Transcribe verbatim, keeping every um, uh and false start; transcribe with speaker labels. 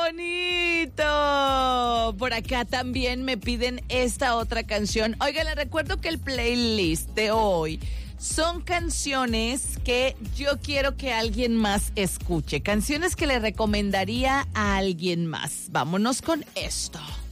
Speaker 1: bonito! Por acá también me piden esta otra canción. Oiga, les recuerdo que el playlist de hoy son canciones que yo quiero que alguien más escuche. Canciones que le recomendaría a alguien más. Vámonos con esto.